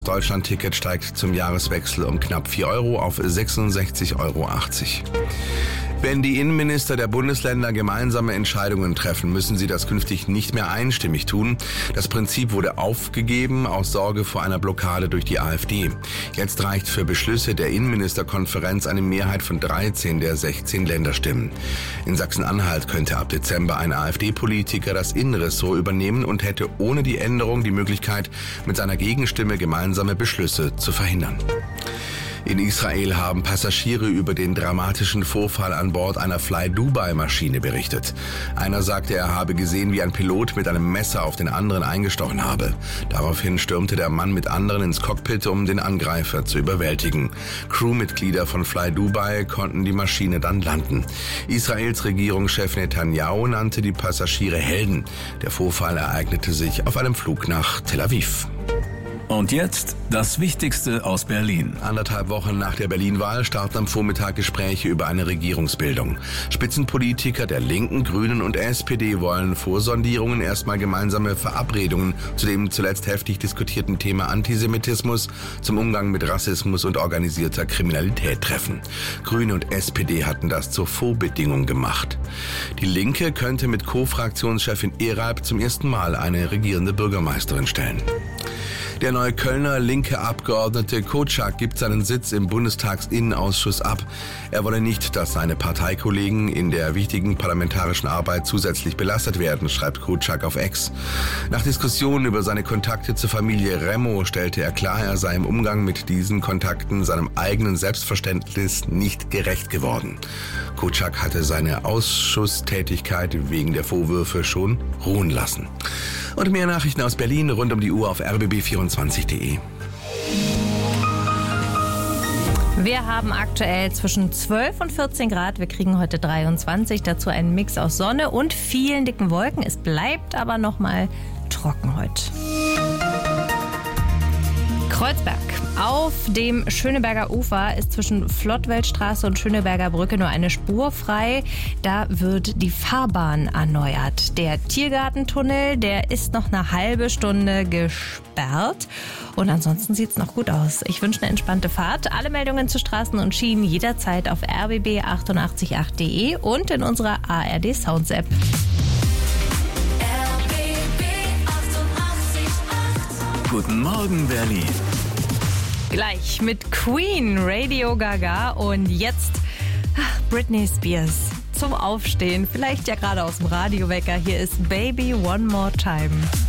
Deutschland-Ticket steigt zum Jahreswechsel um knapp 4 Euro auf 66,80 Euro. Wenn die Innenminister der Bundesländer gemeinsame Entscheidungen treffen, müssen sie das künftig nicht mehr einstimmig tun. Das Prinzip wurde aufgegeben aus Sorge vor einer Blockade durch die AfD. Jetzt reicht für Beschlüsse der Innenministerkonferenz eine Mehrheit von 13 der 16 Länderstimmen. In Sachsen-Anhalt könnte ab Dezember ein AfD-Politiker das Innenressort übernehmen und hätte ohne die Änderung die Möglichkeit, mit seiner Gegenstimme gemeinsame Beschlüsse zu verhindern. In Israel haben Passagiere über den dramatischen Vorfall an Bord einer Fly-Dubai-Maschine berichtet. Einer sagte, er habe gesehen, wie ein Pilot mit einem Messer auf den anderen eingestochen habe. Daraufhin stürmte der Mann mit anderen ins Cockpit, um den Angreifer zu überwältigen. Crewmitglieder von Fly-Dubai konnten die Maschine dann landen. Israels Regierungschef Netanyahu nannte die Passagiere Helden. Der Vorfall ereignete sich auf einem Flug nach Tel Aviv. Und jetzt das Wichtigste aus Berlin. 1,5 Wochen nach der Berlin-Wahl starten am Vormittag Gespräche über eine Regierungsbildung. Spitzenpolitiker der Linken, Grünen und SPD wollen vor Sondierungen erstmal gemeinsame Verabredungen zu dem zuletzt heftig diskutierten Thema Antisemitismus, zum Umgang mit Rassismus und organisierter Kriminalität treffen. Grüne und SPD hatten das zur Vorbedingung gemacht. Die Linke könnte mit Co-Fraktionschefin Eralb zum ersten Mal eine regierende Bürgermeisterin stellen. Der Neuköllner linke Abgeordnete Kotschak gibt seinen Sitz im Bundestagsinnenausschuss ab. Er wolle nicht, dass seine Parteikollegen in der wichtigen parlamentarischen Arbeit zusätzlich belastet werden, schreibt Kotschak auf X. Nach Diskussionen über seine Kontakte zur Familie Remo stellte er klar, er sei im Umgang mit diesen Kontakten seinem eigenen Selbstverständnis nicht gerecht geworden. Kotschak hatte seine Ausschusstätigkeit wegen der Vorwürfe schon ruhen lassen. Und mehr Nachrichten aus Berlin rund um die Uhr auf rbb24.de. Wir haben aktuell zwischen 12 und 14 Grad. Wir kriegen heute 23. Dazu einen Mix aus Sonne und vielen dicken Wolken. Es bleibt aber noch mal trocken heute. Kreuzberg. Auf dem Schöneberger Ufer ist zwischen Flottweltstraße und Schöneberger Brücke nur eine Spur frei. Da wird die Fahrbahn erneuert. Der Tiergartentunnel, der ist noch eine halbe Stunde gesperrt. Und ansonsten sieht es noch gut aus. Ich wünsche eine entspannte Fahrt. Alle Meldungen zu Straßen und Schienen jederzeit auf rbb888.de und in unserer ARD Sounds App. Guten Morgen, Berlin. Gleich mit Queen, Radio Gaga und jetzt Britney Spears zum Aufstehen. Vielleicht ja gerade aus dem Radiowecker. Hier ist Baby One More Time.